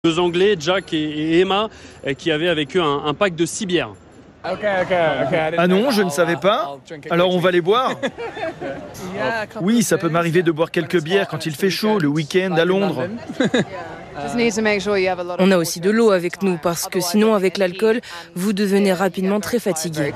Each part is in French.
Deux Anglais, Jack et Emma, qui avaient avec eux un pack de 6 bières. Ah non, je ne savais pas. Alors on va les boire ? Oui, ça peut m'arriver de boire quelques bières quand il fait chaud, le week-end à Londres. On a aussi de l'eau avec nous parce que sinon avec l'alcool, vous devenez rapidement très fatigué.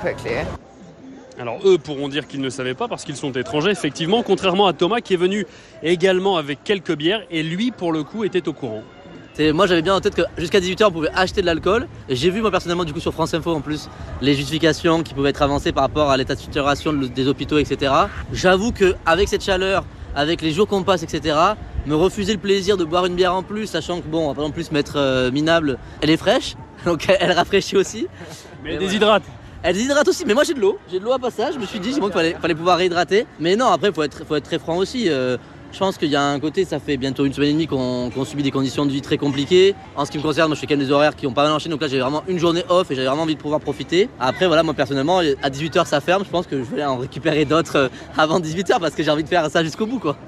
Alors eux pourront dire qu'ils ne savaient pas parce qu'ils sont étrangers, effectivement, contrairement à Thomas qui est venu également avec quelques bières et lui pour le coup était au courant. Moi j'avais bien en tête que jusqu'à 18h on pouvait acheter de l'alcool. Et j'ai vu moi personnellement du coup sur France Info en plus les justifications qui pouvaient être avancées par rapport à l'état de saturation des hôpitaux, etc. J'avoue qu'avec cette chaleur, avec les jours qu'on passe, etc., me refuser le plaisir de boire une bière en plus, sachant que bon, on va pas non plus se mettre minable, elle est fraîche, donc elle rafraîchit aussi. Mais elle déshydrate. Elle déshydrate aussi, mais moi j'ai de l'eau à passage, je me suis dit qu'il fallait pouvoir réhydrater. Mais non, après faut être très franc aussi. Je pense qu'il y a un côté, ça fait bientôt une semaine et demie qu'on subit des conditions de vie très compliquées. En ce qui me concerne, moi je fais quand même des horaires qui ont pas mal enchaîné, donc là j'ai vraiment une journée off et j'avais vraiment envie de pouvoir profiter. Après voilà, moi personnellement, à 18h ça ferme, je pense que je vais en récupérer d'autres avant 18h parce que j'ai envie de faire ça jusqu'au bout quoi.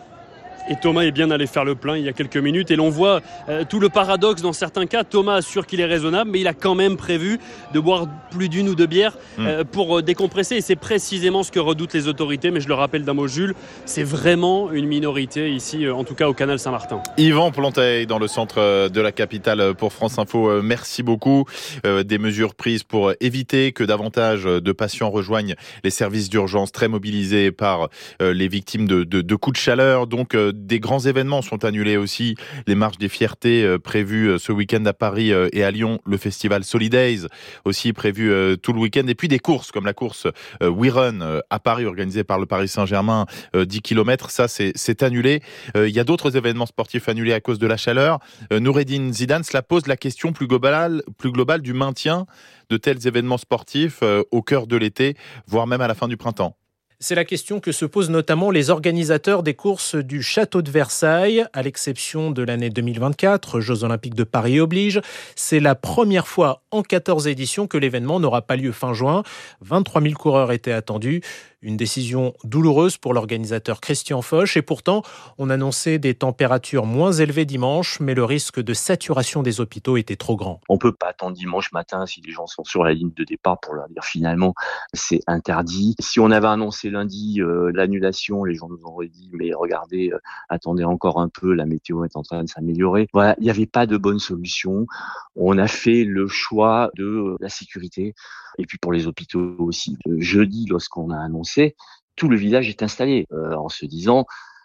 Et Thomas est bien allé faire le plein il y a quelques minutes et l'on voit tout le paradoxe dans certains cas. Thomas assure qu'il est raisonnable, mais il a quand même prévu de boire plus d'une ou deux bières pour décompresser. Et c'est précisément ce que redoutent les autorités. Mais je le rappelle d'un mot, Jules, c'est vraiment une minorité ici, en tout cas au canal Saint-Martin. Yvan Planteil dans le centre de la capitale pour France Info. Merci beaucoup. Des mesures prises pour éviter que davantage de patients rejoignent les services d'urgence très mobilisés par les victimes de coups de chaleur. Donc, des grands événements sont annulés aussi. Les marches des fiertés prévues ce week-end à Paris et à Lyon. Le festival Solidays aussi prévu tout le week-end. Et puis des courses comme la course We Run à Paris organisée par le Paris Saint-Germain, 10 km. Ça, c'est annulé. Il y a d'autres événements sportifs annulés à cause de la chaleur. Noureddine Zidane, cela pose la question plus globale du maintien de tels événements sportifs au cœur de l'été, voire même à la fin du printemps. C'est la question que se posent notamment les organisateurs des courses du Château de Versailles, à l'exception de l'année 2024, Jeux Olympiques de Paris oblige. C'est la première fois en 14 éditions que l'événement n'aura pas lieu fin juin. 23 000 coureurs étaient attendus. Une décision douloureuse pour l'organisateur Christian Foch. Et pourtant, on annonçait des températures moins élevées dimanche, mais le risque de saturation des hôpitaux était trop grand. On peut pas attendre dimanche matin si les gens sont sur la ligne de départ pour leur dire finalement c'est interdit. Si on avait annoncé lundi l'annulation, les gens nous auraient dit mais regardez, attendez encore un peu, la météo est en train de s'améliorer. Voilà, il n'y avait pas de bonne solution. On a fait le choix de la sécurité et puis pour les hôpitaux aussi. Jeudi, lorsqu'on a annoncé, tout le village est installé en se disant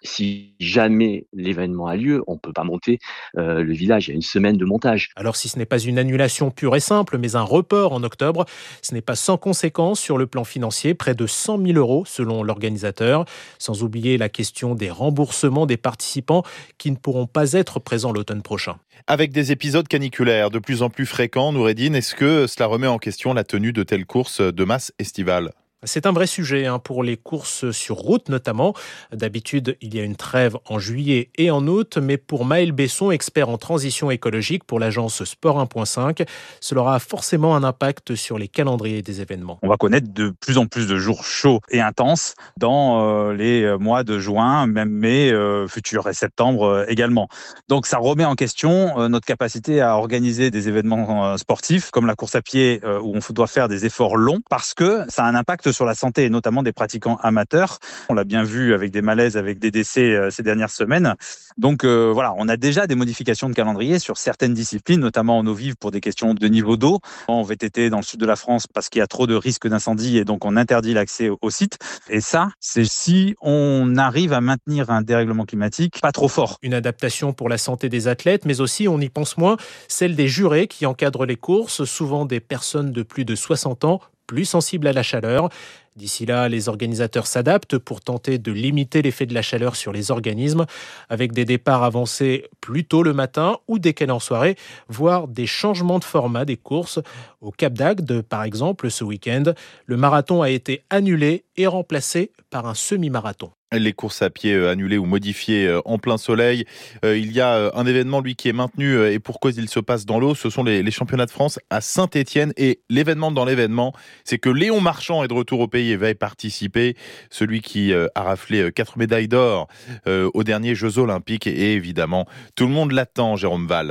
si jamais l'événement a lieu, on ne peut pas monter le village. Il y a une semaine de montage. Alors si ce n'est pas une annulation pure et simple, mais un report en octobre, ce n'est pas sans conséquence sur le plan financier, près de 100 000 € selon l'organisateur. Sans oublier la question des remboursements des participants qui ne pourront pas être présents l'automne prochain. Avec des épisodes caniculaires de plus en plus fréquents, Noureddine, est-ce que cela remet en question la tenue de telles courses de masse estivales ? C'est un vrai sujet pour les courses sur route notamment. D'habitude, il y a une trêve en juillet et en août, mais pour Maël Besson, expert en transition écologique pour l'agence Sport 1.5, cela aura forcément un impact sur les calendriers des événements. On va connaître de plus en plus de jours chauds et intenses dans les mois de juin, même mai, futur et septembre également. Donc ça remet en question notre capacité à organiser des événements sportifs comme la course à pied où on doit faire des efforts longs parce que ça a un impact sur la santé et notamment des pratiquants amateurs. On l'a bien vu avec des malaises, avec des décès ces dernières semaines. Donc voilà, on a déjà des modifications de calendrier sur certaines disciplines, notamment en eau vive pour des questions de niveau d'eau. En VTT dans le sud de la France parce qu'il y a trop de risques d'incendie et donc on interdit l'accès au site. Et ça, c'est si on arrive à maintenir un dérèglement climatique pas trop fort. Une adaptation pour la santé des athlètes, mais aussi, on y pense moins, celle des jurés qui encadrent les courses, souvent des personnes de plus de 60 ans, plus sensibles à la chaleur. D'ici là, les organisateurs s'adaptent pour tenter de limiter l'effet de la chaleur sur les organismes, avec des départs avancés plus tôt le matin ou décalés en soirée, voire des changements de format des courses. Au Cap d'Agde, par exemple, ce week-end, le marathon a été annulé et remplacé par un semi-marathon. Les courses à pied annulées ou modifiées en plein soleil. Il y a un événement, lui, qui est maintenu et pour cause il se passe dans l'eau. Ce sont les championnats de France à Saint-Étienne. Et l'événement dans l'événement, c'est que Léon Marchand est de retour au pays et va y participer. Celui qui a raflé 4 médailles d'or aux derniers Jeux Olympiques. Et évidemment, tout le monde l'attend, Jérôme Val.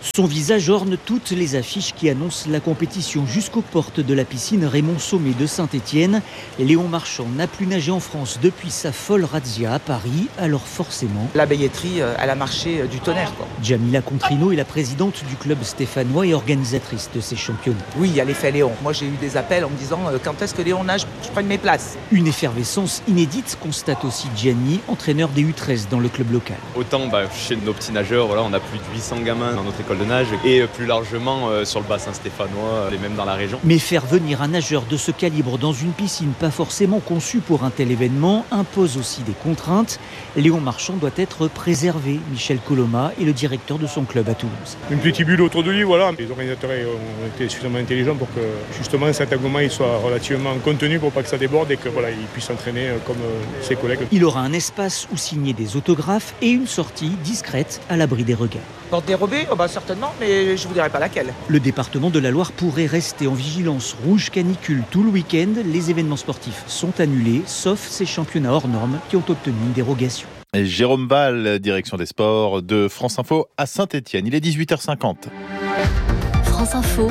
Son visage orne toutes les affiches qui annoncent la compétition jusqu'aux portes de la piscine Raymond Sommet de Saint-Étienne. Léon Marchand n'a plus nagé en France depuis sa folle razzia à Paris, alors forcément... La billetterie, elle a marché du tonnerre, quoi. Jamila Contrino est la présidente du club stéphanois et organisatrice de ces championnats. Oui, il y a l'effet Léon. Moi, j'ai eu des appels en me disant quand est-ce que Léon nage, je prenne mes places. Une effervescence inédite, constate aussi Gianni, entraîneur des U13 dans le club local. Autant chez nos petits nageurs, on a plus de 800 gamins dans notre école de nage et plus largement sur le bassin stéphanois et même dans la région. Mais faire venir un nageur de ce calibre dans une piscine pas forcément conçue pour un tel événement impose aussi des contraintes. Léon Marchand doit être préservé. Michel Coloma est le directeur de son club à Toulouse. Une petite bulle autour de lui, voilà. Les organisateurs ont été suffisamment intelligents pour que justement cet engouement il soit relativement contenu pour pas que ça déborde et que il puisse s'entraîner comme ses collègues. Il aura un espace où signer des autographes et une sortie discrète à l'abri des regards. Porte dérobée, certainement, mais je vous dirai pas laquelle. Le département de la Loire pourrait rester en vigilance rouge canicule tout le week-end. Les événements sportifs sont annulés, sauf ces championnats hors normes qui ont obtenu une dérogation. Et Jérôme Val, direction des sports de France Info à Saint-Étienne. Il est 18h50. France Info,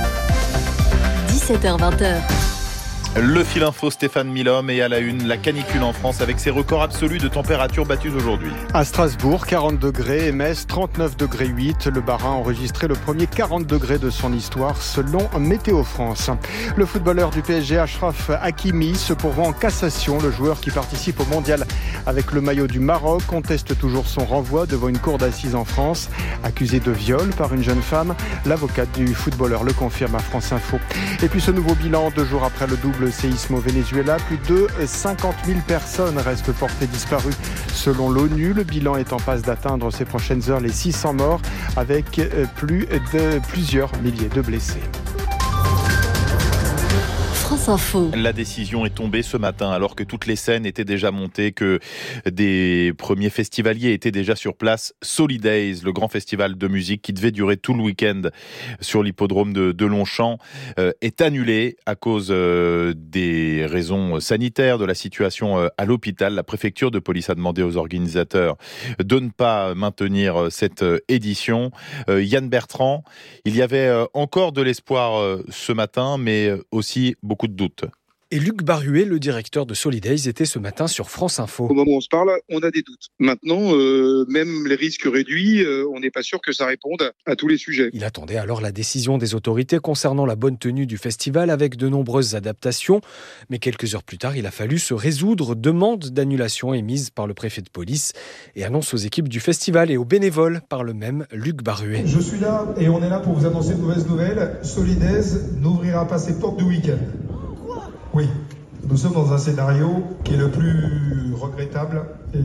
17h-20h. Le fil info Stéphane Milhomme et à la une, la canicule en France avec ses records absolus de température battus aujourd'hui. À Strasbourg, 40 degrés et Metz, 39 degrés 8. Le Bas-Rhin a enregistré le premier 40 degrés de son histoire selon Météo France. Le footballeur du PSG, Achraf Hakimi, se pourvoit en cassation. Le joueur qui participe au mondial avec le maillot du Maroc conteste toujours son renvoi devant une cour d'assises en France. Accusé de viol par une jeune femme, l'avocate du footballeur le confirme à France Info. Et puis ce nouveau bilan, 2 jours après le double séisme au Venezuela, plus de 50 000 personnes restent portées disparues selon l'ONU. Le bilan est en passe d'atteindre ces prochaines heures les 600 morts avec plusieurs milliers de blessés. France Info. La décision est tombée ce matin alors que toutes les scènes étaient déjà montées, que des premiers festivaliers étaient déjà sur place. Solidays, le grand festival de musique qui devait durer tout le week-end sur l'hippodrome de Longchamp, est annulé à cause des raisons sanitaires, de la situation à l'hôpital. La préfecture de police a demandé aux organisateurs de ne pas maintenir cette édition. Yann Bertrand, il y avait encore de l'espoir ce matin, mais aussi beaucoup de doutes. Et Luc Barruet, le directeur de Solidays, était ce matin sur France Info. Au moment où on se parle, on a des doutes. Maintenant, même les risques réduits, on n'est pas sûr que ça réponde à tous les sujets. Il attendait alors la décision des autorités concernant la bonne tenue du festival avec de nombreuses adaptations. Mais quelques heures plus tard, il a fallu se résoudre. Demande d'annulation émise par le préfet de police et annonce aux équipes du festival et aux bénévoles par le même Luc Barruet. Je suis là et on est là pour vous annoncer de mauvaises nouvelles. Solidays n'ouvrira pas ses portes de week-end. Oui, nous sommes dans un scénario qui est le plus regrettable et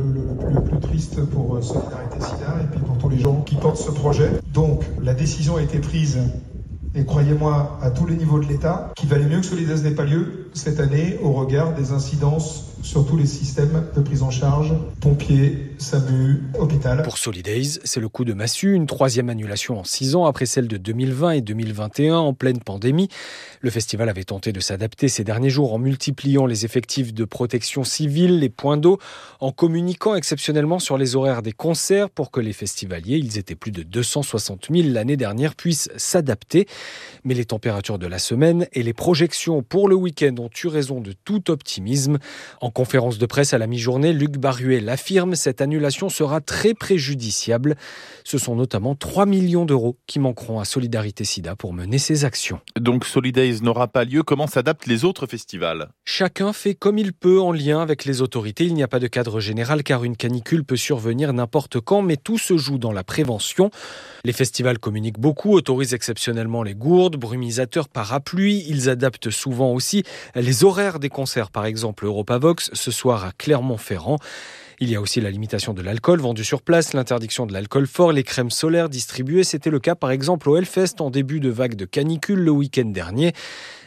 le plus triste pour Solidarité Sida et puis pour tous les gens qui portent ce projet. Donc, la décision a été prise, et croyez-moi, à tous les niveaux de l'État, qu'il valait mieux que Solidays n'ait pas lieu cette année au regard des incidences sur tous les systèmes de prise en charge, pompiers, SAMU, hôpital. Pour Solidays, c'est le coup de massue, une 3e annulation en 6 ans après celle de 2020 et 2021 en pleine pandémie. Le festival avait tenté de s'adapter ces derniers jours en multipliant les effectifs de protection civile, les points d'eau, en communiquant exceptionnellement sur les horaires des concerts pour que les festivaliers, ils étaient plus de 260 000 l'année dernière, puissent s'adapter. Mais les températures de la semaine et les projections pour le week-end ont eu raison de tout optimisme. En conférence de presse à la mi-journée, Luc Barruet l'affirme, cette annulation sera très préjudiciable. Ce sont notamment 3 millions d'euros qui manqueront à Solidarité Sida pour mener ses actions. Donc Solidays n'aura pas lieu. Comment s'adaptent les autres festivals ? Chacun fait comme il peut en lien avec les autorités. Il n'y a pas de cadre général car une canicule peut survenir n'importe quand, mais tout se joue dans la prévention. Les festivals communiquent beaucoup, autorisent exceptionnellement les gourdes, brumisateurs, parapluies. Ils adaptent souvent aussi les horaires des concerts, par exemple Europavox ce soir à Clermont-Ferrand. Il y a aussi la limitation de l'alcool vendu sur place, l'interdiction de l'alcool fort, les crèmes solaires distribuées. C'était le cas par exemple au Hellfest en début de vague de canicule le week-end dernier.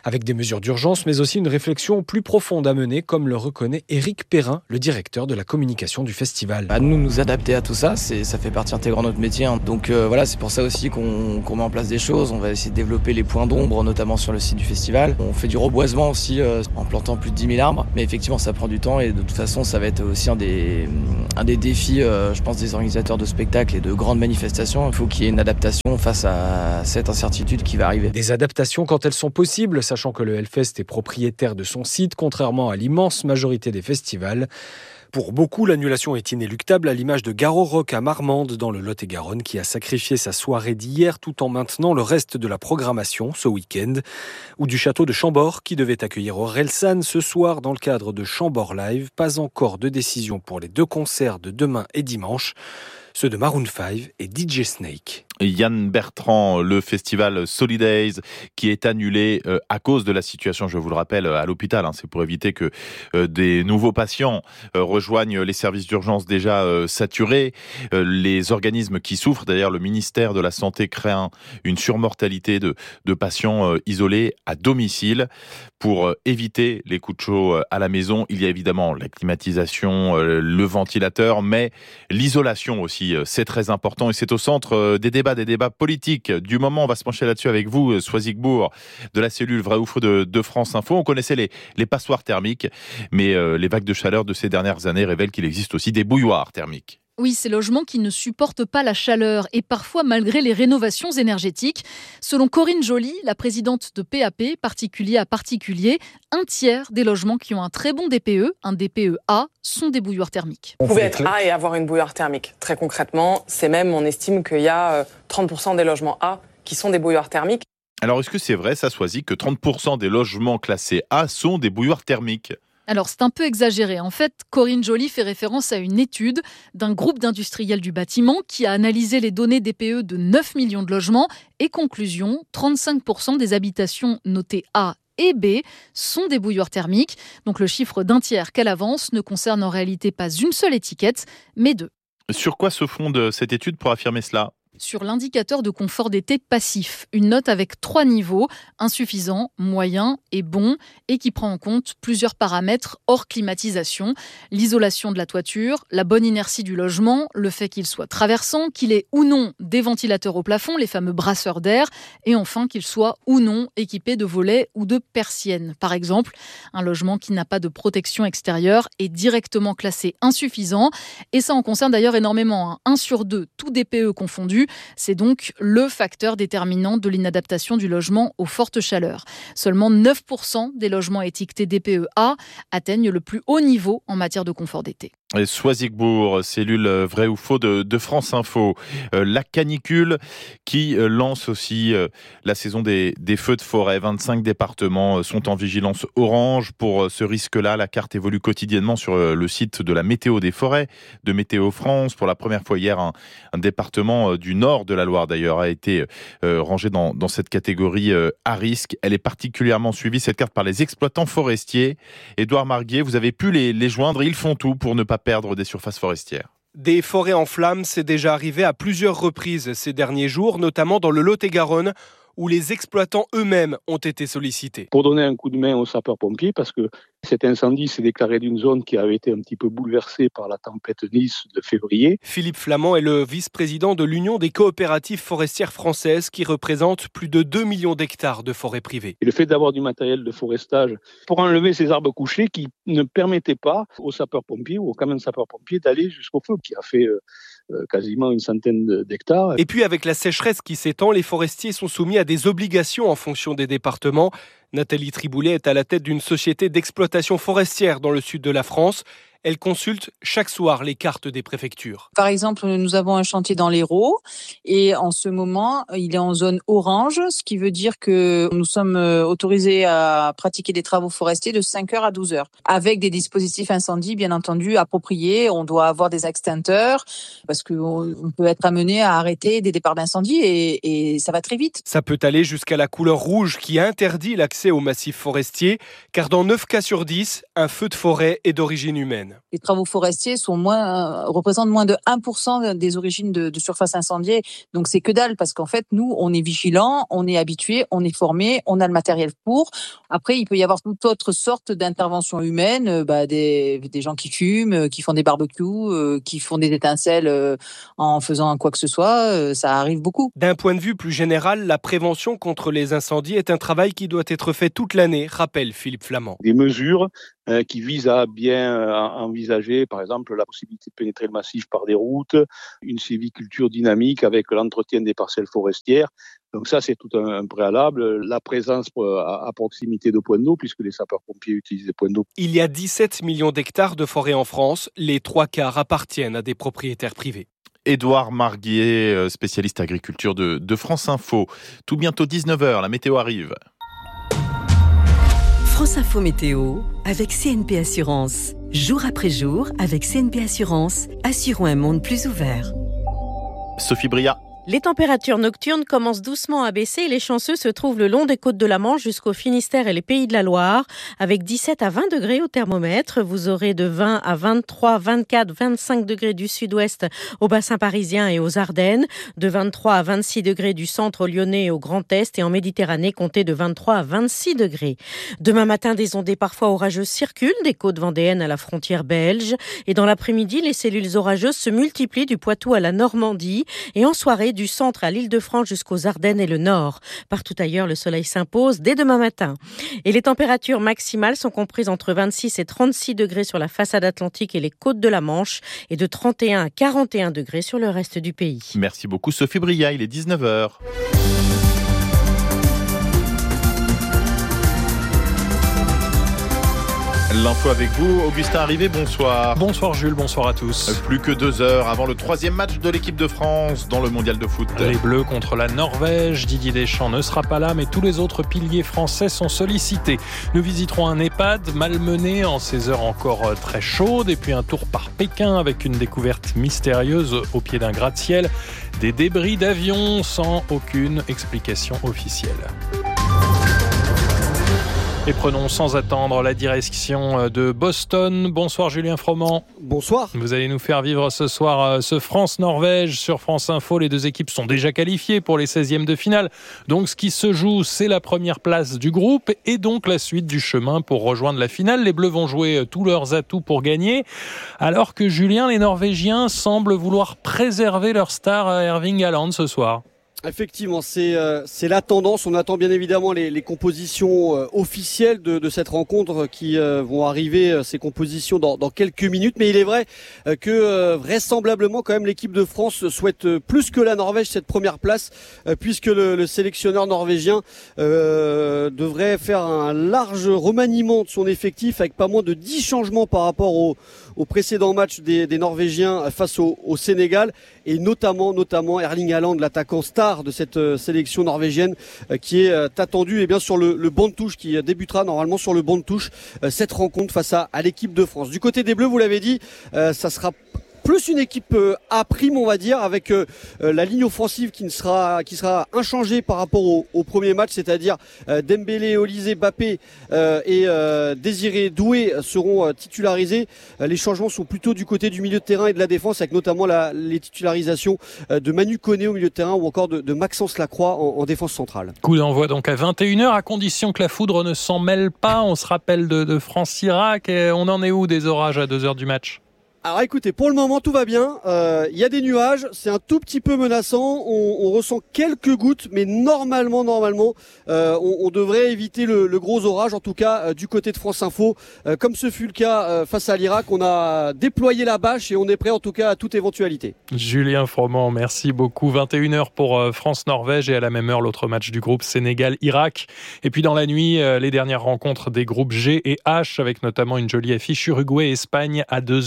avec des mesures d'urgence, mais aussi une réflexion plus profonde à mener, comme le reconnaît Éric Perrin, le directeur de la communication du festival. À nous adapter à tout ça, ça fait partie intégrante de notre métier. Donc voilà, c'est pour ça aussi qu'on met en place des choses. On va essayer de développer les points d'ombre, notamment sur le site du festival. On fait du reboisement aussi, en plantant plus de 10 000 arbres. Mais effectivement, ça prend du temps et de toute façon, ça va être aussi un des défis, je pense, des organisateurs de spectacles et de grandes manifestations. Il faut qu'il y ait une adaptation face à cette incertitude qui va arriver. Des adaptations quand elles sont possibles, sachant que le Hellfest est propriétaire de son site, contrairement à l'immense majorité des festivals. Pour beaucoup, l'annulation est inéluctable, à l'image de Garo Rock à Marmande, dans le Lot-et-Garonne, qui a sacrifié sa soirée d'hier tout en maintenant le reste de la programmation ce week-end, ou du château de Chambord, qui devait accueillir Orelsan ce soir dans le cadre de Chambord Live. Pas encore de décision pour les 2 concerts de demain et dimanche, ceux de Maroon 5 et DJ Snake. Yann Bertrand, le festival Solidays qui est annulé à cause de la situation, je vous le rappelle, à l'hôpital. C'est pour éviter que des nouveaux patients rejoignent les services d'urgence déjà saturés. Les organismes qui souffrent, d'ailleurs le ministère de la Santé craint une surmortalité de patients isolés à domicile. Pour éviter les coups de chaud à la maison, il y a évidemment la climatisation, le ventilateur, mais l'isolation aussi, c'est très important et c'est au centre des débats politiques du moment. On va se pencher là-dessus avec vous, Soisy Gbour, de la cellule Vrai ou Faux de France Info. On connaissait les passoires thermiques, mais les vagues de chaleur de ces dernières années révèlent qu'il existe aussi des bouilloires thermiques. Oui, ces logements qui ne supportent pas la chaleur et parfois malgré les rénovations énergétiques. Selon Corinne Joly, la présidente de PAP, particulier à particulier, 1/3 des logements qui ont un très bon DPE, un DPE A, sont des bouilloires thermiques. Vous pouvez être A et avoir une bouilloire thermique. Très concrètement, c'est même, on estime qu'il y a 30% des logements A qui sont des bouilloires thermiques. Alors, est-ce que c'est vrai, ça, Soisy, que 30% des logements classés A sont des bouilloires thermiques ? Alors, c'est un peu exagéré. En fait, Corinne Joly fait référence à une étude d'un groupe d'industriels du bâtiment qui a analysé les données DPE de 9 millions de logements. Et conclusion, 35% des habitations notées A et B sont des bouilloires thermiques. Donc le chiffre d'1/3 qu'elle avance ne concerne en réalité pas une seule étiquette, mais 2. Sur quoi se fonde cette étude pour affirmer cela ? Sur l'indicateur de confort d'été passif, une note avec 3 niveaux, insuffisant, moyen et bon, et qui prend en compte plusieurs paramètres hors climatisation, l'isolation de la toiture, la bonne inertie du logement, le fait qu'il soit traversant, qu'il ait ou non des ventilateurs au plafond, les fameux brasseurs d'air, et enfin qu'il soit ou non équipé de volets ou de persiennes. Par exemple, un logement qui n'a pas de protection extérieure est directement classé insuffisant, et ça en concerne d'ailleurs énormément, 1 sur 2, tout DPE confondu. C'est donc le facteur déterminant de l'inadaptation du logement aux fortes chaleurs. Seulement 9% des logements étiquetés DPE A atteignent le plus haut niveau en matière de confort d'été. Soisy Gbour, cellule Vrai ou Faux de France Info. La canicule qui lance aussi la saison des feux de forêt. 25 départements sont en vigilance orange pour ce risque-là. La carte évolue quotidiennement sur le site de la météo des forêts de Météo France. Pour la première fois hier, un département du nord de la Loire d'ailleurs a été rangé dans cette catégorie à risque. Elle est particulièrement suivie, cette carte, par les exploitants forestiers. Édouard Marguier, vous avez pu les joindre. Ils font tout pour ne pas perdre des surfaces forestières. Des forêts en flammes, c'est déjà arrivé à plusieurs reprises ces derniers jours, notamment dans le Lot-et-Garonne, où les exploitants eux-mêmes ont été sollicités. Pour donner un coup de main aux sapeurs-pompiers, parce que cet incendie s'est déclaré d'une zone qui avait été un petit peu bouleversée par la tempête Nice de février. Philippe Flamand est le vice-président de l'Union des coopératives forestières françaises qui représente plus de 2 millions d'hectares de forêts privées. Et le fait d'avoir du matériel de forestage pour enlever ces arbres couchés qui ne permettaient pas aux sapeurs-pompiers ou aux camions de sapeurs-pompiers d'aller jusqu'au feu, qui a fait quasiment une centaine d'hectares. Et puis avec la sécheresse qui s'étend, les forestiers sont soumis à des obligations en fonction des départements. Nathalie Triboulet est à la tête d'une société d'exploitation forestière dans le sud de la France. Elle consulte chaque soir les cartes des préfectures. Par exemple, nous avons un chantier dans l'Hérault et en ce moment, il est en zone orange, ce qui veut dire que nous sommes autorisés à pratiquer des travaux forestiers de 5h à 12h, avec des dispositifs incendie, bien entendu, appropriés. On doit avoir des extincteurs parce qu'on peut être amené à arrêter des départs d'incendie et ça va très vite. Ça peut aller jusqu'à la couleur rouge qui interdit l'accès aux massifs forestiers, car dans 9 cas sur 10, un feu de forêt est d'origine humaine. humaine. Les travaux forestiers représentent moins de 1% des origines de surface incendiée. Donc c'est que dalle, parce qu'en fait, nous, on est vigilants, on est habitués, on est formés, on a le matériel pour. Après, il peut y avoir toute autre sorte d'intervention humaine, des gens qui fument, qui font des barbecues, qui font des étincelles en faisant quoi que ce soit. Ça arrive beaucoup. D'un point de vue plus général, la prévention contre les incendies est un travail qui doit être fait toute l'année, rappelle Philippe Flamand. Des mesures qui visent à bien envisager, par exemple, la possibilité de pénétrer le massif par des routes, une sylviculture dynamique avec l'entretien des parcelles forestières. Donc ça, c'est tout un préalable. La présence à proximité de points d'eau, puisque les sapeurs-pompiers utilisent des points d'eau. Il y a 17 millions d'hectares de forêt en France. Les 3/4 appartiennent à des propriétaires privés. Édouard Marguier, spécialiste agriculture de France Info. Tout bientôt 19h, la météo arrive. France Info Météo avec CNP Assurance. Jour après jour, avec CNP Assurance, assurons un monde plus ouvert. Sophie Bria. Les températures nocturnes commencent doucement à baisser et les chanceux se trouvent le long des côtes de la Manche jusqu'au Finistère et les Pays de la Loire. Avec 17 à 20 degrés au thermomètre, vous aurez de 20 à 23, 24, 25 degrés du sud-ouest au bassin parisien et aux Ardennes. De 23 à 26 degrés du centre lyonnais et au Grand Est et en Méditerranée, comptez de 23 à 26 degrés. Demain matin, des ondées parfois orageuses circulent des côtes vendéennes à la frontière belge. Et dans l'après-midi, les cellules orageuses se multiplient du Poitou à la Normandie. Et en soirée, du centre à l'Île-de-France jusqu'aux Ardennes et le Nord. Partout ailleurs, le soleil s'impose dès demain matin. Et les températures maximales sont comprises entre 26 et 36 degrés sur la façade atlantique et les côtes de la Manche et de 31 à 41 degrés sur le reste du pays. Merci beaucoup Sophie Bria, il est 19h. L'info avec vous, Augustin Arrivé, bonsoir. Bonsoir Jules, bonsoir à tous. Plus que 2 heures avant le 3e match de l'équipe de France dans le mondial de foot. Les Bleus contre la Norvège, Didier Deschamps ne sera pas là, mais tous les autres piliers français sont sollicités. Nous visiterons un EHPAD malmené en ces heures encore très chaudes, et puis un tour par Pékin avec une découverte mystérieuse au pied d'un gratte-ciel. Des débris d'avions sans aucune explication officielle. Et prenons sans attendre la direction de Boston. Bonsoir Julien Froment. Bonsoir. Vous allez nous faire vivre ce soir ce France-Norvège sur France Info. Les deux équipes sont déjà qualifiées pour les 16e de finale. Donc ce qui se joue, c'est la première place du groupe et donc la suite du chemin pour rejoindre la finale. Les Bleus vont jouer tous leurs atouts pour gagner. Alors que Julien, les Norvégiens semblent vouloir préserver leur star Erling Haaland ce soir. Effectivement, c'est la tendance. On attend bien évidemment les compositions officielles de cette rencontre qui vont arriver, ces compositions dans quelques minutes. Mais il est vrai que vraisemblablement quand même l'équipe de France souhaite plus que la Norvège cette première place, puisque le sélectionneur norvégien devrait faire un large remaniement de son effectif avec pas moins de 10 changements par rapport au précédent match des Norvégiens face au Sénégal, et notamment Erling Haaland, l'attaquant star de cette sélection norvégienne qui est attendu sur le banc de touche, qui débutera normalement sur le banc de touche cette rencontre face à l'équipe de France. Du côté des Bleus, vous l'avez dit, ça sera plus une équipe A prime, on va dire, avec la ligne offensive qui sera inchangée par rapport au premier match, c'est-à-dire Dembélé, Olysée, Mbappé et Désiré Doué seront titularisés. Les changements sont plutôt du côté du milieu de terrain et de la défense, avec notamment les titularisations de Manu Koné au milieu de terrain ou encore de Maxence Lacroix en défense centrale. Coup d'envoi donc à 21h, à condition que la foudre ne s'en mêle pas. On se rappelle de France-Irak. On en est où des orages à 2h du match ? Alors écoutez, pour le moment tout va bien, il y a des nuages, c'est un tout petit peu menaçant, on ressent quelques gouttes, mais normalement on devrait éviter le gros orage, en tout cas du côté de France Info. Comme ce fut le cas face à l'Irak, on a déployé la bâche et on est prêt en tout cas à toute éventualité. Julien Froment, merci beaucoup. 21h pour France-Norvège et à la même heure l'autre match du groupe Sénégal-Irak. Et puis dans la nuit, les dernières rencontres des groupes G et H, avec notamment une jolie affiche Uruguay-Espagne à 2h du matin.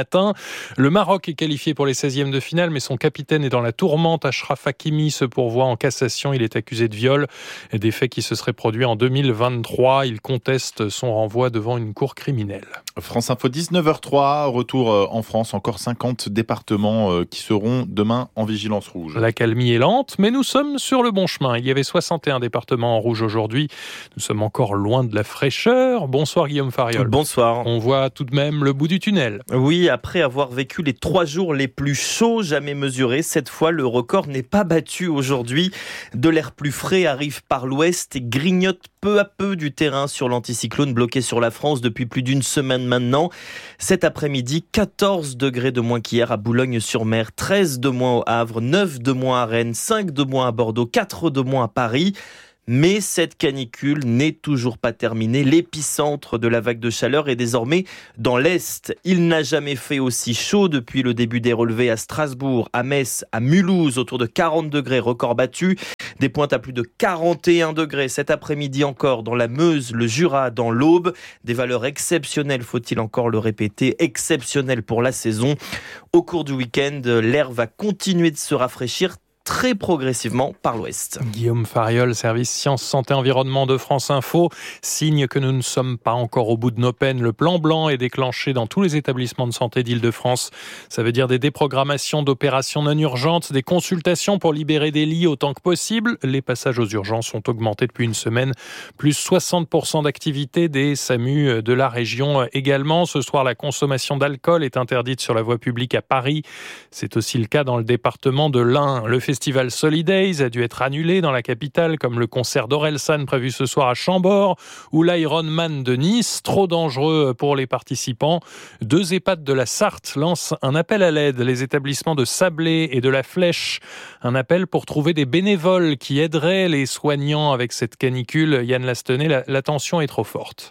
matin. Le Maroc est qualifié pour les 16e de finale, mais son capitaine est dans la tourmente. Achraf Hakimi se pourvoit en cassation. Il est accusé de viol, des faits qui se seraient produits en 2023. Il conteste son renvoi devant une cour criminelle. France Info 19h03, retour en France, encore 50 départements qui seront demain en vigilance rouge. L'accalmie est lente, mais nous sommes sur le bon chemin. Il y avait 61 départements en rouge aujourd'hui. Nous sommes encore loin de la fraîcheur. Bonsoir Guillaume Fariol. Bonsoir. On voit tout de même le bout du tunnel. Oui, après avoir vécu les 3 jours les plus chauds jamais mesurés, cette fois le record n'est pas battu aujourd'hui. De l'air plus frais arrive par l'ouest et grignote peu à peu du terrain sur l'anticyclone bloqué sur la France depuis plus d'une semaine maintenant. Cet après-midi, 14 degrés de moins qu'hier à Boulogne-sur-Mer, 13 de moins au Havre, 9 de moins à Rennes, 5 de moins à Bordeaux, 4 de moins à Paris. Mais cette canicule n'est toujours pas terminée. L'épicentre de la vague de chaleur est désormais dans l'Est. Il n'a jamais fait aussi chaud depuis le début des relevés à Strasbourg, à Metz, à Mulhouse, autour de 40 degrés, record battu. Des pointes à plus de 41 degrés cet après-midi encore dans la Meuse, le Jura, dans l'Aube. Des valeurs exceptionnelles, faut-il encore le répéter, exceptionnelles pour la saison. Au cours du week-end, l'air va continuer de se rafraîchir très progressivement par l'ouest. Guillaume Fariol, service Sciences, Santé, Environnement de France Info. Signe que nous ne sommes pas encore au bout de nos peines. Le plan blanc est déclenché dans tous les établissements de santé d'Île-de-France. Ça veut dire des déprogrammations d'opérations non urgentes, des consultations pour libérer des lits autant que possible. Les passages aux urgences ont augmenté depuis une semaine. Plus 60% d'activité des SAMU de la région également. Ce soir, la consommation d'alcool est interdite sur la voie publique à Paris. C'est aussi le cas dans le département de l'Ain. Le festival Solidays a dû être annulé dans la capitale, comme le concert d'Orelsan prévu ce soir à Chambord ou l'Ironman de Nice, trop dangereux pour les participants. 2 EHPAD de la Sarthe lancent un appel à l'aide. Les établissements de Sablé et de la Flèche, un appel pour trouver des bénévoles qui aideraient les soignants avec cette canicule. Yann Lastenay, la tension est trop forte.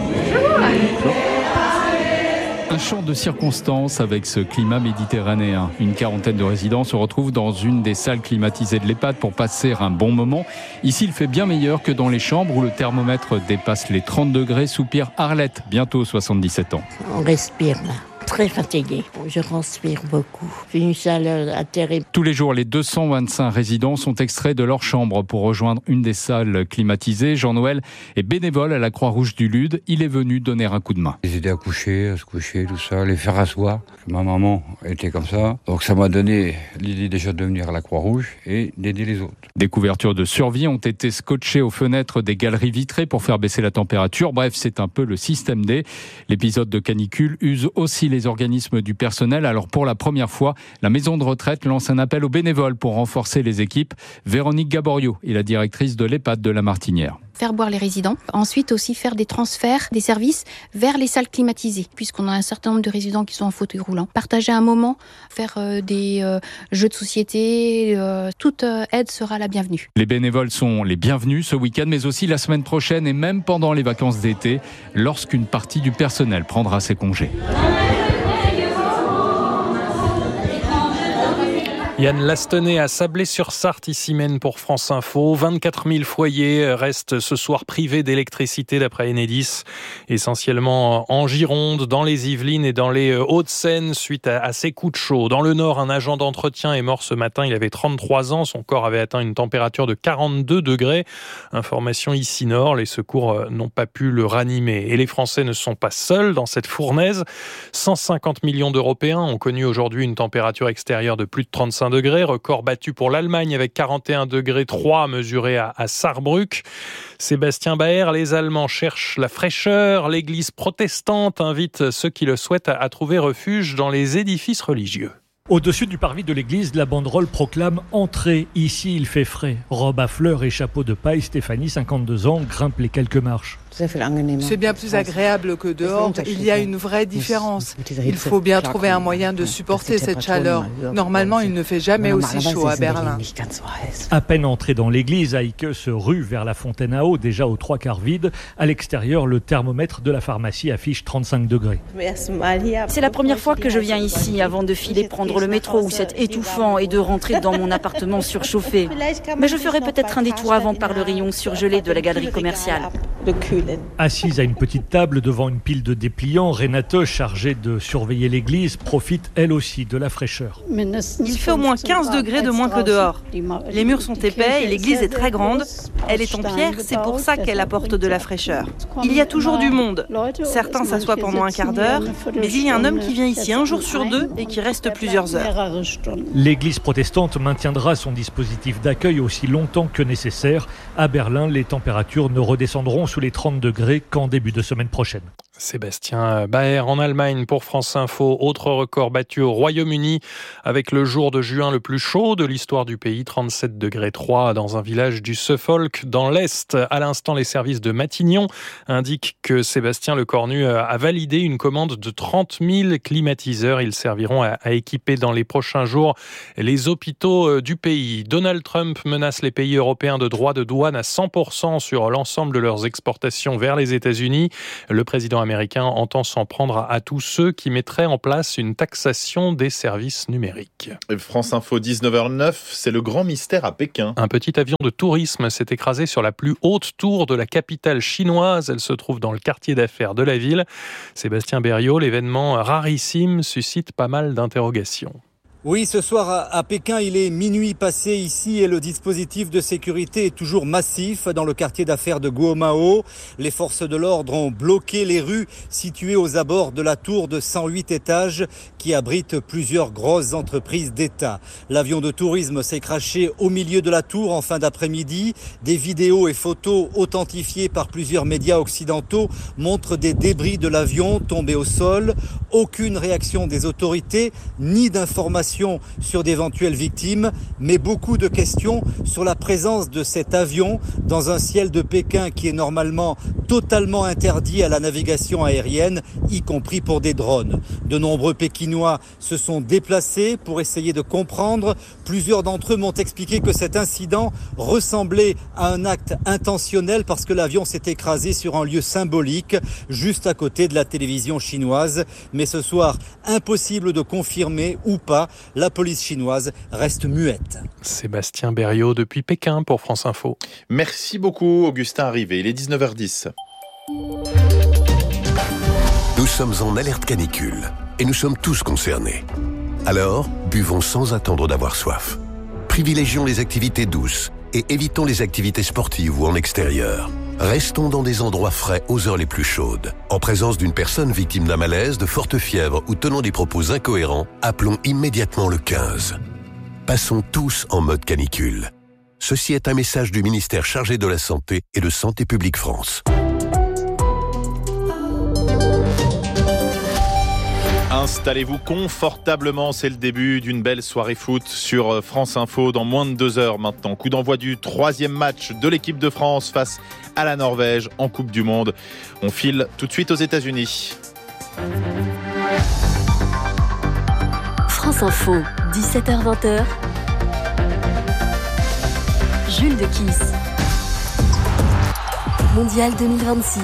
Un chant de circonstance avec ce climat méditerranéen. Une quarantaine de résidents se retrouvent dans une des salles climatisées de l'EHPAD pour passer un bon moment. Ici, il fait bien meilleur que dans les chambres où le thermomètre dépasse les 30 degrés, soupire Arlette, bientôt 77 ans. On respire là. Très fatiguée. Je transpire beaucoup. J'ai une chaleur terrible. Tous les jours, les 225 résidents sont extraits de leur chambre pour rejoindre une des salles climatisées. Jean-Noël est bénévole à la Croix-Rouge du Lude. Il est venu donner un coup de main. Les aider à coucher, à se coucher, tout ça, les faire asseoir. Ma maman était comme ça. Donc ça m'a donné l'idée déjà de venir à la Croix-Rouge et d'aider les autres. Des couvertures de survie ont été scotchées aux fenêtres des galeries vitrées pour faire baisser la température. Bref, c'est un peu le système D. L'épisode de canicule use aussi les organismes du personnel. Alors pour la première fois, la maison de retraite lance un appel aux bénévoles pour renforcer les équipes. Véronique Gaborio est la directrice de l'EHPAD de la Martinière. Faire boire les résidents. Ensuite aussi faire des transferts des services vers les salles climatisées, puisqu'on a un certain nombre de résidents qui sont en fauteuil roulant. Partager un moment, faire des jeux de société, toute aide sera la bienvenue. Les bénévoles sont les bienvenus ce week-end, mais aussi la semaine prochaine et même pendant les vacances d'été, lorsqu'une partie du personnel prendra ses congés. Yann Lastenay à Sablé-sur-Sarthe, ici mène pour France Info. 24 000 foyers restent ce soir privés d'électricité d'après Enedis, essentiellement en Gironde, dans les Yvelines et dans les Hauts-de-Seine suite à ces coups de chaud. Dans le Nord, un agent d'entretien est mort ce matin. Il avait 33 ans. Son corps avait atteint une température de 42 degrés. Information ici Nord. Les secours n'ont pas pu le ranimer. Et les Français ne sont pas seuls dans cette fournaise. 150 millions d'Européens ont connu aujourd'hui une température extérieure de plus de 35 degrés, record battu pour l'Allemagne avec 41 degrés 3 mesuré à Saarbrück. Sébastien Baer, les Allemands cherchent la fraîcheur. L'église protestante invite ceux qui le souhaitent à trouver refuge dans les édifices religieux. Au-dessus du parvis de l'église, la banderole proclame « Entrez, ici il fait frais ». Robe à fleurs et chapeau de paille, Stéphanie, 52 ans, grimpe les quelques marches. C'est bien plus agréable que dehors, il y a une vraie différence. Il faut bien trouver un moyen de supporter cette chaleur. Normalement, il ne fait jamais aussi chaud à Berlin. À peine entré dans l'église, Heike se rue vers la fontaine à eau, déjà aux 3/4 vide. À l'extérieur, le thermomètre de la pharmacie affiche 35 degrés. C'est la première fois que je viens ici avant de filer prendre le métro où c'est étouffant et de rentrer dans mon appartement surchauffé. Mais je ferai peut-être un détour avant par le rayon surgelé de la galerie commerciale. Assise à une petite table devant une pile de dépliants, Renate, chargée de surveiller l'église, profite elle aussi de la fraîcheur. Il fait au moins 15 degrés de moins que dehors. Les murs sont épais et l'église est très grande. Elle est en pierre, c'est pour ça qu'elle apporte de la fraîcheur. Il y a toujours du monde. Certains s'assoient pendant un quart d'heure, mais il y a un homme qui vient ici un jour sur deux et qui reste plusieurs heures. L'église protestante maintiendra son dispositif d'accueil aussi longtemps que nécessaire. À Berlin, les températures ne redescendront sous les 30 degrés qu'en début de semaine prochaine. Sébastien Baer en Allemagne pour France Info. Autre record battu au Royaume-Uni avec le jour de juin le plus chaud de l'histoire du pays, 37,3 degrés dans un village du Suffolk dans l'Est. À l'instant, les services de Matignon indiquent que Sébastien Lecornu a validé une commande de 30 000 climatiseurs. Ils serviront à équiper dans les prochains jours les hôpitaux du pays. Donald Trump menace les pays européens de droits de douane à 100% sur l'ensemble de leurs exportations vers les États-Unis. Le président américain entend s'en prendre à tous ceux qui mettraient en place une taxation des services numériques. France Info 19h09, c'est le grand mystère à Pékin. Un petit avion de tourisme s'est écrasé sur la plus haute tour de la capitale chinoise. Elle se trouve dans le quartier d'affaires de la ville. Sébastien Berriot, l'événement rarissime suscite pas mal d'interrogations. Oui, ce soir à Pékin, il est minuit passé ici et le dispositif de sécurité est toujours massif dans le quartier d'affaires de Guomao. Les forces de l'ordre ont bloqué les rues situées aux abords de la tour de 108 étages qui abrite plusieurs grosses entreprises d'État. L'avion de tourisme s'est crashé au milieu de la tour en fin d'après-midi. Des vidéos et photos authentifiées par plusieurs médias occidentaux montrent des débris de l'avion tombés au sol. Aucune réaction des autorités ni d'informations sur d'éventuelles victimes, mais beaucoup de questions sur la présence de cet avion dans un ciel de Pékin qui est normalement totalement interdit à la navigation aérienne, y compris pour des drones. De nombreux Pékinois se sont déplacés pour essayer de comprendre. Plusieurs d'entre eux m'ont expliqué que cet incident ressemblait à un acte intentionnel parce que l'avion s'est écrasé sur un lieu symbolique juste à côté de la télévision chinoise. Mais ce soir, impossible de confirmer ou pas. La police chinoise reste muette. Sébastien Berriot depuis Pékin pour France Info. Merci beaucoup Augustin Arrivé, il est 19h10. Nous sommes en alerte canicule et nous sommes tous concernés. Alors, buvons sans attendre d'avoir soif. Privilégions les activités douces et évitons les activités sportives ou en extérieur. Restons dans des endroits frais aux heures les plus chaudes. En présence d'une personne victime d'un malaise, de forte fièvre ou tenant des propos incohérents, appelons immédiatement le 15. Passons tous en mode canicule. Ceci est un message du ministère chargé de la Santé et de Santé publique France. Installez-vous confortablement, c'est le début d'une belle soirée foot sur France Info dans moins de 2 heures maintenant. Coup d'envoi du 3e match de l'équipe de France face à la Norvège en Coupe du Monde. On file tout de suite aux États-Unis. France Info, 17h-20h. Jules de Kiss. Mondial 2026.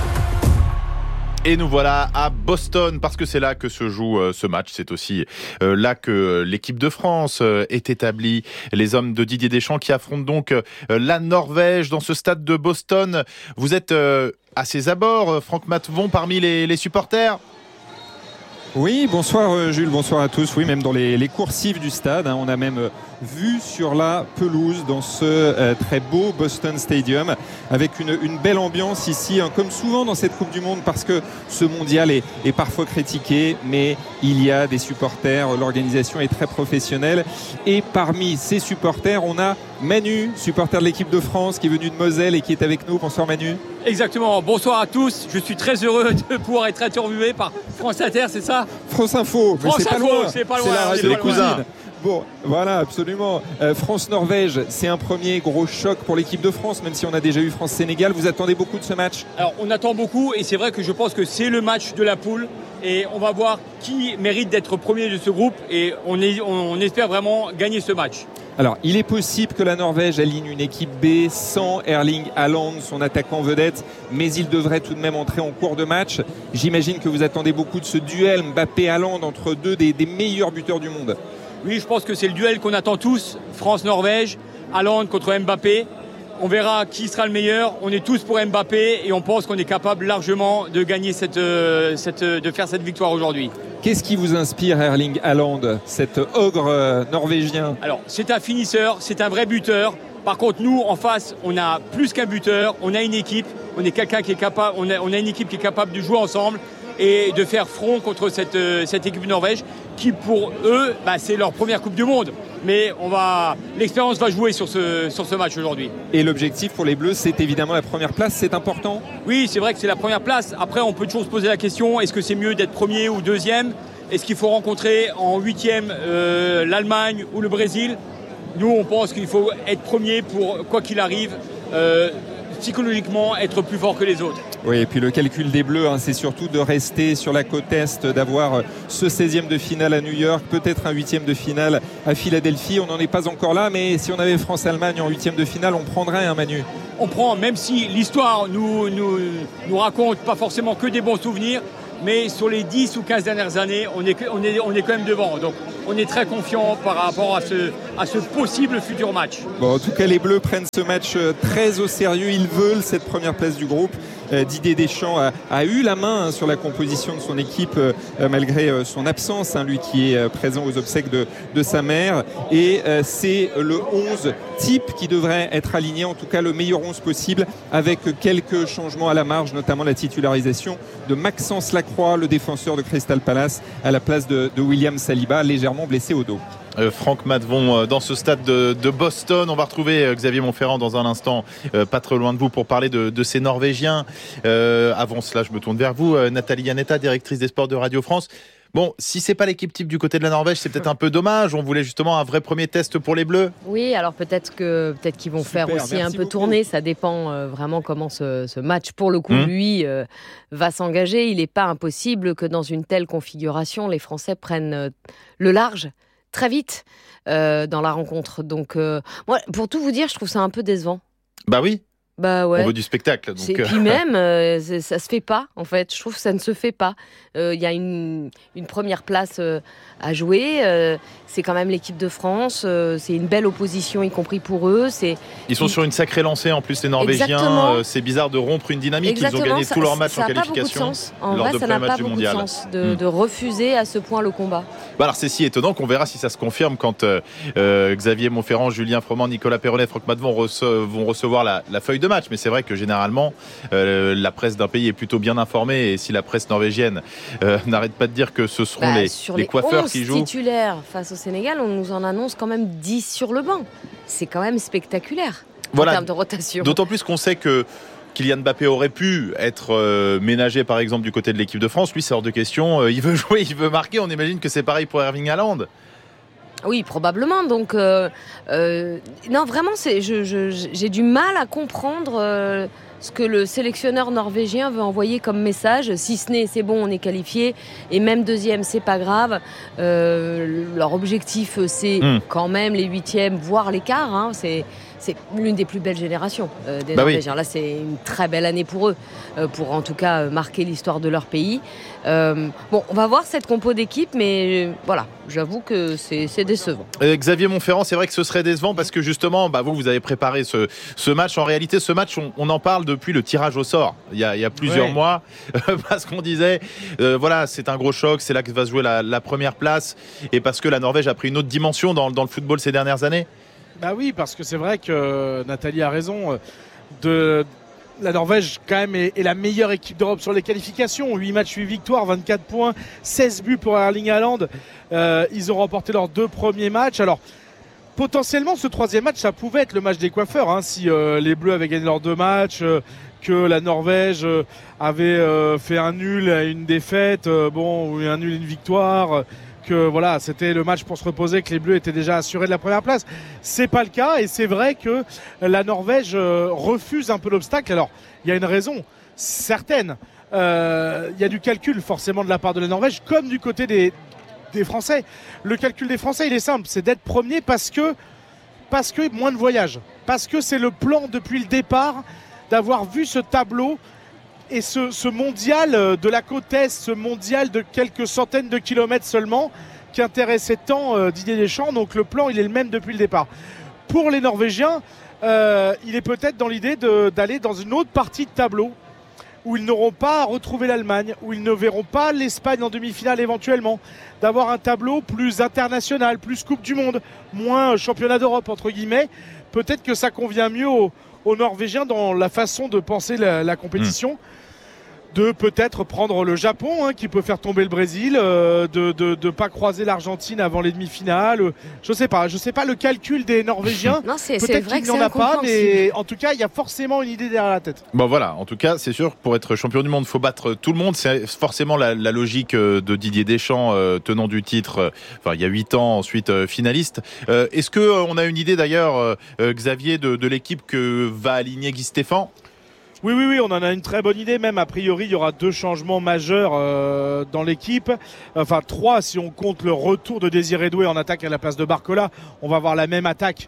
Et nous voilà à Boston parce que c'est là que se joue ce match. C'est aussi là que l'équipe de France est établie. Les hommes de Didier Deschamps qui affrontent donc la Norvège dans ce stade de Boston. Vous êtes à ses abords, Franck Matvon, parmi les supporters. Oui, bonsoir Jules, bonsoir à tous. Oui, même dans les coursives du stade, on a même vu sur la pelouse dans ce très beau Boston Stadium avec une belle ambiance ici, comme souvent dans cette Coupe du Monde parce que ce mondial est parfois critiqué, mais il y a des supporters, l'organisation est très professionnelle et parmi ces supporters, on a Manu, supporter de l'équipe de France qui est venu de Moselle et qui est avec nous. Bonsoir Manu. Exactement, bonsoir à tous. Je suis très heureux de pouvoir être interviewé par France Inter, c'est ça ? France Info, mais c'est pas loin. C'est pas loin, c'est la radio c'est les cousins. Bon, voilà, absolument. France-Norvège, c'est un premier gros choc pour l'équipe de France, même si on a déjà eu France-Sénégal. Vous attendez beaucoup de ce match ? Alors, on attend beaucoup et c'est vrai que je pense que c'est le match de la poule et on va voir qui mérite d'être premier de ce groupe et on espère vraiment gagner ce match. Alors, il est possible que la Norvège aligne une équipe B sans Erling Haaland, son attaquant vedette, mais il devrait tout de même entrer en cours de match. J'imagine que vous attendez beaucoup de ce duel Mbappé-Haaland entre deux des meilleurs buteurs du monde. Oui, je pense que c'est le duel qu'on attend tous, France-Norvège, Haaland contre Mbappé. On verra qui sera le meilleur. On est tous pour Mbappé et on pense qu'on est capable largement de gagner de faire cette victoire aujourd'hui. Qu'est-ce qui vous inspire Erling Haaland, cet ogre norvégien? Alors, c'est un finisseur, c'est un vrai buteur. Par contre, nous, en face, on a plus qu'un buteur. On a une équipe. On est quelqu'un qui est capable. On a une équipe qui est capable de jouer ensemble et de faire front contre cette équipe de Norvège qui, pour eux, c'est leur première Coupe du Monde. Mais l'expérience va jouer sur ce match aujourd'hui. Et l'objectif pour les Bleus, c'est évidemment la première place, c'est important? Oui, c'est vrai que c'est la première place. Après, on peut toujours se poser la question, est-ce que c'est mieux d'être premier ou deuxième? Est-ce qu'il faut rencontrer en huitième l'Allemagne ou le Brésil? Nous, on pense qu'il faut être premier pour, quoi qu'il arrive, psychologiquement, être plus fort que les autres. Oui, et puis le calcul des Bleus, c'est surtout de rester sur la côte Est, d'avoir ce 16e de finale à New York, peut-être un 8e de finale à Philadelphie. On n'en est pas encore là, mais si on avait France-Allemagne en 8e de finale, on prendrait un Manu. On prend, même si l'histoire nous raconte pas forcément que des bons souvenirs, mais sur les 10 ou 15 dernières années, on est quand même devant. Donc on est très confiant par rapport à ce possible futur match. Bon, en tout cas, les Bleus prennent ce match très au sérieux. Ils veulent cette première place du groupe. Didier Deschamps a eu la main sur la composition de son équipe malgré son absence, lui qui est présent aux obsèques de sa mère. Et c'est le 11 type qui devrait être aligné, en tout cas le meilleur 11 possible, avec quelques changements à la marge, notamment la titularisation de Maxence Lacroix, le défenseur de Crystal Palace, à la place de William Saliba, légèrement blessé au dos. Franck Matvon dans ce stade de Boston. On va retrouver Xavier Montferrand dans un instant, pas très loin de vous, pour parler de ces Norvégiens. Avant cela, je me tourne vers vous, Nathalie Yanetta, directrice des sports de Radio France. Bon, si c'est pas l'équipe type du côté de la Norvège, c'est peut-être un peu dommage. On voulait justement un vrai premier test pour les Bleus. Oui, alors peut-être qu'ils vont faire aussi un peu tourner. Ça dépend vraiment comment ce match, pour le coup, lui, va s'engager. Il n'est pas impossible que dans une telle configuration, les Français prennent le large très vite dans la rencontre. Donc, moi, pour tout vous dire, je trouve ça un peu décevant. Bah oui. Bah ouais. On veut du spectacle. Donc... Et puis même, ça se fait pas, en fait. Je trouve que ça ne se fait pas. Il y a une première place à jouer. C'est quand même l'équipe de France. C'est une belle opposition, y compris pour eux. Ils sont sur une sacrée lancée, en plus, les Norvégiens. C'est bizarre de rompre une dynamique. Exactement. Ils ont gagné tous leurs matchs en qualification. En vrai, ça n'a pas beaucoup de sens de refuser à ce point le combat. Bah alors, c'est si étonnant qu'on verra si ça se confirme quand Xavier Montferrand, Julien Froment, Nicolas Perronnet, Franck Matvon vont recevoir la feuille de match. Mais c'est vrai que généralement, la presse d'un pays est plutôt bien informée. Et si la presse norvégienne n'arrête pas de dire que ce seront les coiffeurs qui jouent. Sur les 11 titulaires face au Sénégal, on nous en annonce quand même 10 sur le banc. C'est quand même spectaculaire en termes de rotation. D'autant plus qu'on sait que Kylian Mbappé aurait pu être ménagé par exemple du côté de l'équipe de France. Lui, c'est hors de question. Il veut jouer, il veut marquer. On imagine que c'est pareil pour Erling Haaland. Oui, probablement. Donc, non, vraiment, j'ai du mal à comprendre ce que le sélectionneur norvégien veut envoyer comme message. Si ce n'est, c'est bon, on est qualifié, et même deuxième, c'est pas grave. Leur objectif, c'est quand même les huitièmes, voire les quarts. C'est l'une des plus belles générations des Norvégiens. Oui. Là, c'est une très belle année pour eux, pour en tout cas marquer l'histoire de leur pays. Bon, on va voir cette compo d'équipe, mais voilà, j'avoue que c'est décevant. Xavier Montferrand, c'est vrai que ce serait décevant parce que justement, vous avez préparé ce match. En réalité, ce match, on en parle depuis le tirage au sort, il y a plusieurs mois, parce qu'on disait, voilà, c'est un gros choc, c'est là que va se jouer la première place, et parce que la Norvège a pris une autre dimension dans le football ces dernières années. Bah oui, parce que c'est vrai que Nathalie a raison. La Norvège, quand même, est la meilleure équipe d'Europe sur les qualifications. 8 matchs, 8 victoires, 24 points, 16 buts pour Erling Haaland. Ils ont remporté leurs 2 premiers matchs. Alors, potentiellement, ce 3e match, ça pouvait être le match des coiffeurs. Si les Bleus avaient gagné leurs 2 matchs, que la Norvège avait fait un nul, une défaite, ou un nul, une victoire... que voilà, c'était le match pour se reposer, que les Bleus étaient déjà assurés de la première place. C'est pas le cas, et c'est vrai que la Norvège refuse un peu l'obstacle. Alors, il y a une raison certaine. Il y a du calcul forcément de la part de la Norvège, comme du côté des Français. Le calcul des Français, il est simple, c'est d'être premier parce que moins de voyages. Parce que c'est le plan depuis le départ d'avoir vu ce tableau et ce mondial de la côte Est, ce mondial de quelques centaines de kilomètres seulement, qui intéressait tant Didier Deschamps. Donc le plan, il est le même depuis le départ. Pour les Norvégiens, il est peut-être dans l'idée d'aller dans une autre partie de tableau où ils n'auront pas à retrouver l'Allemagne, où ils ne verront pas l'Espagne en demi-finale éventuellement, d'avoir un tableau plus international, plus Coupe du Monde, moins championnat d'Europe entre guillemets. Peut-être que ça convient mieux aux Norvégiens dans la façon de penser la compétition. De peut-être prendre le Japon qui peut faire tomber le Brésil, de pas croiser l'Argentine avant les demi-finales. Je sais pas le calcul des Norvégiens. Non, c'est peut-être vrai qu'il n'y en a pas, mais en tout cas il y a forcément une idée derrière la tête. Bon voilà, en tout cas c'est sûr, pour être champion du monde, il faut battre tout le monde. C'est forcément la logique de Didier Deschamps, tenant du titre. Il y a 8 ans, ensuite finaliste. Est-ce que on a une idée d'ailleurs, Xavier, de l'équipe que va aligner Guy Stéphane? Oui, on en a une très bonne idée. Même a priori, il y aura 2 changements majeurs dans l'équipe. Enfin 3 si on compte le retour de Désiré Doué en attaque à la place de Barcola. On va avoir la même attaque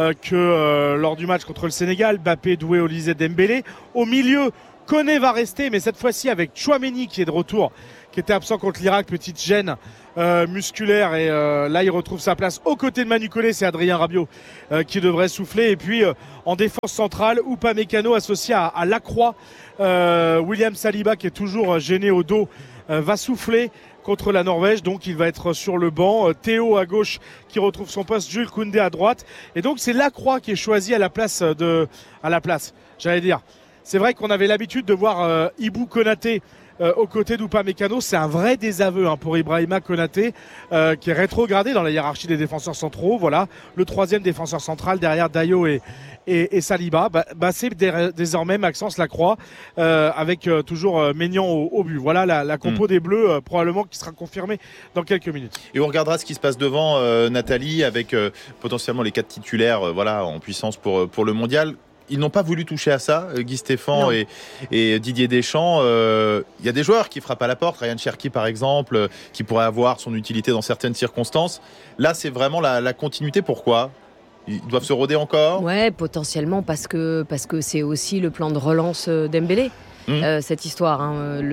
que lors du match contre le Sénégal. Mbappé, Doué, Olise, Dembélé. Au milieu, Koné va rester, mais cette fois-ci avec Tchouaméni qui est de retour, qui était absent contre l'Irak, petite gêne musculaire, et là il retrouve sa place aux côtés de Manu Koné. C'est Adrien Rabiot qui devrait souffler, et puis en défense centrale, Upamecano associé à Lacroix, William Saliba qui est toujours gêné au dos va souffler contre la Norvège, donc il va être sur le banc. Théo à gauche qui retrouve son poste, Jules Koundé à droite, et donc c'est Lacroix qui est choisi à la place, j'allais dire. C'est vrai qu'on avait l'habitude de voir Ibou Konaté aux côtés d'Upamecano. C'est un vrai désaveu pour Ibrahima Konaté, qui est rétrogradé dans la hiérarchie des défenseurs centraux. Voilà, le 3e défenseur central derrière Dayo et Saliba. C'est désormais Maxence Lacroix, avec toujours Maignan au but. Voilà la compo des Bleus, probablement qui sera confirmée dans quelques minutes. Et on regardera ce qui se passe devant, Nathalie, avec potentiellement les 4 titulaires en puissance pour le mondial. Ils n'ont pas voulu toucher à ça, Guy Stéphane et Didier Deschamps. Il y a des joueurs qui frappent à la porte, Ryan Cherki par exemple, qui pourrait avoir son utilité dans certaines circonstances. Là, c'est vraiment la continuité. Pourquoi ? Ils doivent se roder encore ? Ouais, potentiellement parce que c'est aussi le plan de relance d'Embélé. Cette histoire.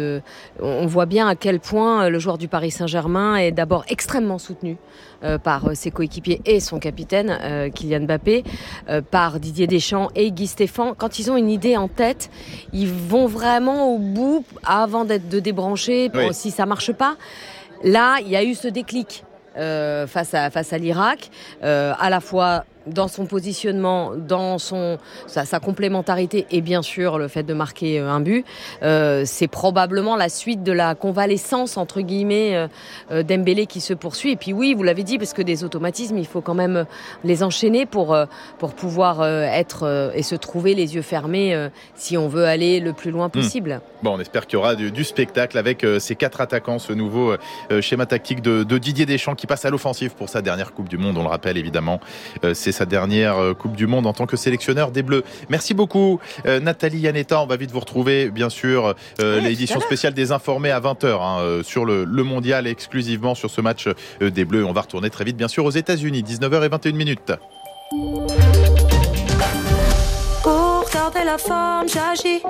On voit bien à quel point le joueur du Paris Saint-Germain est d'abord extrêmement soutenu par ses coéquipiers et son capitaine, Kylian Mbappé, par Didier Deschamps et Guy Stéphane. Quand ils ont une idée en tête, ils vont vraiment au bout avant de débrancher si ça marche pas. Là, il y a eu ce déclic face à l'Irak, à la fois dans son positionnement, dans sa complémentarité et bien sûr le fait de marquer un but. C'est probablement la suite de la convalescence entre guillemets d'Embélé qui se poursuit. Et puis oui, vous l'avez dit, parce que des automatismes, il faut quand même les enchaîner pour pouvoir être et se trouver les yeux fermés si on veut aller le plus loin possible. Bon, on espère qu'il y aura du spectacle avec ces 4 attaquants, ce nouveau schéma tactique de Didier Deschamps qui passe à l'offensive pour sa dernière Coupe du Monde. On le rappelle évidemment, c'est sa dernière Coupe du Monde en tant que sélectionneur des Bleus. Merci beaucoup Nathalie Yanetta. On va vite vous retrouver bien sûr l'édition spéciale des Informés à 20h sur le mondial, exclusivement sur ce match des Bleus. On va retourner très vite bien sûr aux États-Unis, 19h21. Pour garder la forme, j'agis.